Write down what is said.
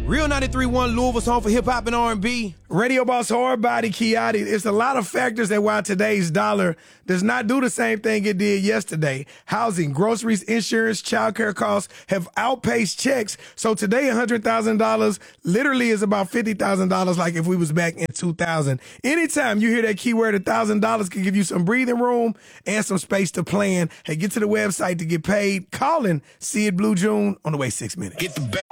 Real 93.1 Louisville's home for hip-hop and R&B. Radio boss hard body Kiati. It's a lot of factors that why today's dollar does not do the same thing it did yesterday. Housing, groceries, insurance, childcare costs have outpaced checks. So today $100,000 literally is about $50,000 like if we was back in 2000. Anytime you hear that keyword, $1,000 can give you some breathing room and some space to plan. Hey, get to the website to get paid. Call in Sid Blue June on the way 6 minutes. Get the